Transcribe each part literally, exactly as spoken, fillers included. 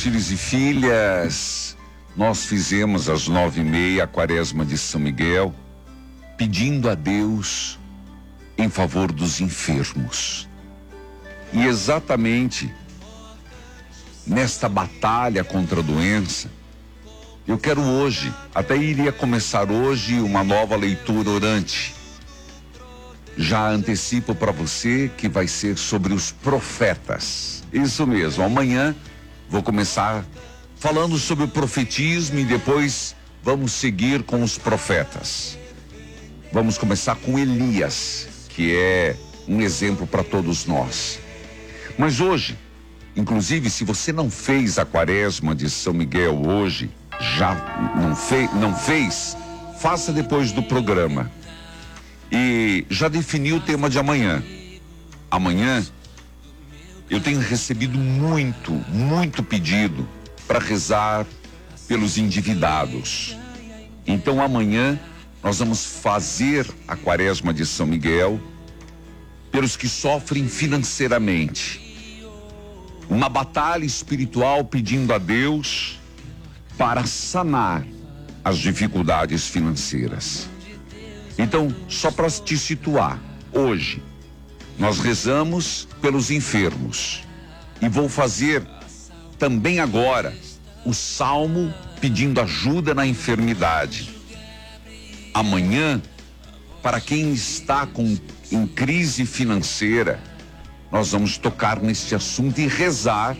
filhos e filhas, nós fizemos às nove e meia a quaresma de São Miguel, pedindo a Deus em favor dos enfermos. E exatamente nesta batalha contra a doença, eu quero hoje, até iria começar hoje uma nova leitura orante. Já antecipo para você que vai ser sobre os profetas. Isso mesmo, amanhã vou começar falando sobre o profetismo e depois vamos seguir com os profetas. Vamos começar com Elias, que é um exemplo para todos nós. Mas hoje, inclusive, se você não fez a quaresma de São Miguel hoje, já não, fe, não fez, faça depois do programa. E já defini o tema de amanhã. Amanhã eu tenho recebido muito, muito pedido para rezar pelos endividados. Então amanhã nós vamos fazer a quaresma de São Miguel pelos que sofrem financeiramente. Uma batalha espiritual pedindo a Deus para sanar as dificuldades financeiras. Então, só para te situar, hoje nós rezamos pelos enfermos e vou fazer também agora o salmo pedindo ajuda na enfermidade. Amanhã, para quem está com, em crise financeira, nós vamos tocar neste assunto e rezar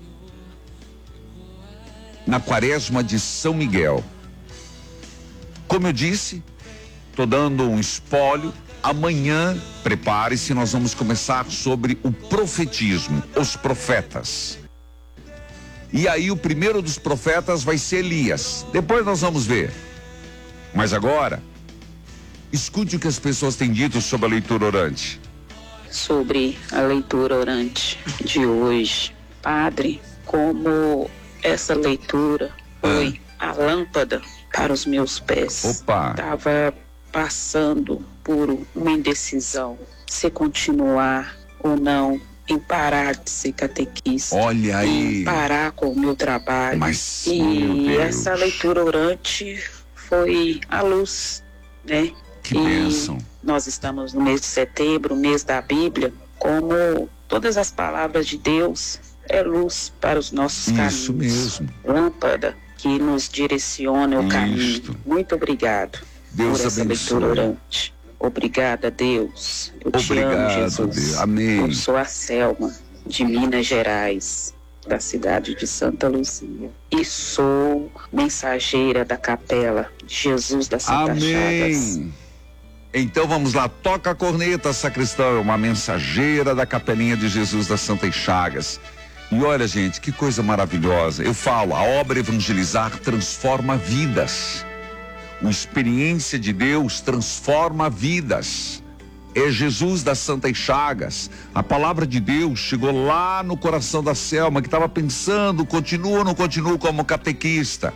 na quaresma de São Miguel. Como eu disse, estou dando um espólio. Amanhã, prepare-se, nós vamos começar sobre o profetismo, os profetas. E aí o primeiro dos profetas vai ser Elias. Depois nós vamos ver. Mas agora, escute o que as pessoas têm dito sobre a leitura orante. Sobre a leitura orante de hoje, Padre, como essa leitura foi ah. a lâmpada para os meus pés. Opa! Estava passando por uma indecisão, se continuar ou não, em parar de ser catequista. Olha aí! Em parar com o meu trabalho. Mas, e essa leitura orante foi a luz, né? Que e bênção! Nós estamos no mês de setembro, mês da Bíblia, como todas as palavras de Deus é luz para os nossos caminhos. Isso mesmo. Lâmpada que nos direciona o Isto. caminho. Muito obrigado Deus por essa abençoe. leitura orante. Obrigada, Deus. Eu Obrigado, te amo, Jesus. Deus. Amém. Eu sou a Selma, de Minas Gerais, da cidade de Santa Luzia. E sou mensageira da capela de Jesus da Santa Amém. Chagas. Então vamos lá, toca a corneta, sacristão, uma mensageira da capelinha de Jesus das Santas Chagas. E olha, gente, que coisa maravilhosa. Eu falo, a obra evangelizar transforma vidas. A experiência de Deus transforma vidas. É Jesus das Santas Chagas. A palavra de Deus chegou lá no coração da Selma, que estava pensando, continua ou não continua como catequista.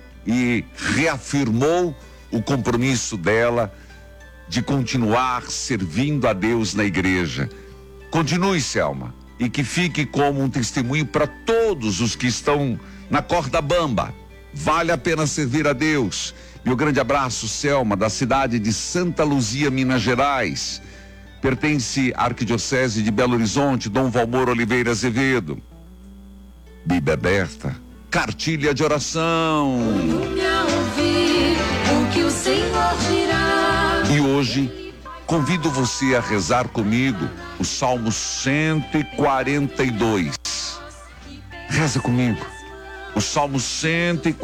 E reafirmou o compromisso dela de continuar servindo a Deus na igreja. Continue, Selma, e que fique como um testemunho para todos os que estão na corda bamba. Vale a pena servir a Deus. Meu grande abraço, Selma, da cidade de Santa Luzia, Minas Gerais. Pertence à Arquidiocese de Belo Horizonte, Dom Valmor Oliveira Azevedo. Bíblia aberta, cartilha de oração. O que o Senhor dirá. E hoje, convido você a rezar comigo o Salmo cento e quarenta e dois. Reza comigo. O Salmo cento e